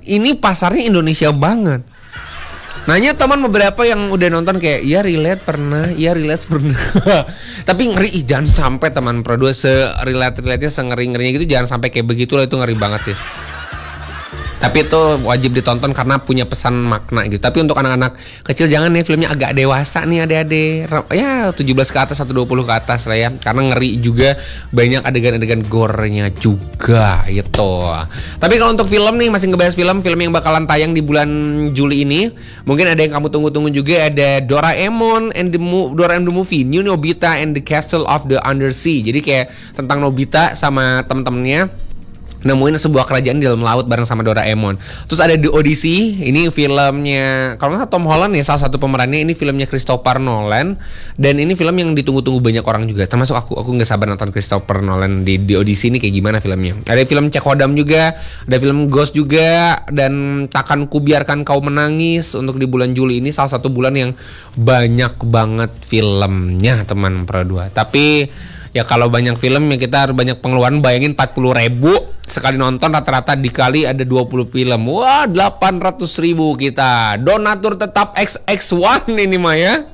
ini pasarnya Indonesia banget. Nanya teman beberapa yang udah nonton kayak iya relate pernah. Tapi ngeri, jangan sampai teman Pro 2 se-relate-nya se-ngeri-ngerinya gitu, jangan sampai kayak begitu lah, itu ngeri banget sih. Tapi itu wajib ditonton karena punya pesan makna gitu. Tapi untuk anak-anak kecil jangan nih, filmnya agak dewasa nih adik-adik. Ya 17 ke atas atau 20 ke atas lah ya. Karena ngeri juga, banyak adegan-adegan gore-nya juga gitu. Tapi kalau untuk film nih, masih ngebahas film yang bakalan tayang di bulan Juli ini. Mungkin ada yang kamu tunggu-tunggu juga, ada Doraemon and the Movie, New Nobita and the Castle of the Undersea. Jadi kayak tentang Nobita sama temen-temennya nemuin sebuah kerajaan di dalam laut bareng sama Doraemon. Terus ada The Odyssey, ini filmnya kalau nggak Tom Holland ya salah satu pemerannya. Ini filmnya Christopher Nolan, dan ini film yang ditunggu-tunggu banyak orang juga, termasuk aku nggak sabar nonton Christopher Nolan di The Odyssey ini kayak gimana filmnya. Ada film Cek Hodam juga, ada film Ghost juga, dan Takkan Kubiarkan Kau Menangis untuk di bulan Juli ini, salah satu bulan yang banyak banget filmnya teman Pro 2. Tapi ya kalau banyak film ya kita harus banyak pengeluaran. Bayangin 40.000 sekali nonton, rata-rata dikali ada 20 film. Wah, 800.000 kita. Donatur tetap XX1 ini mah ya.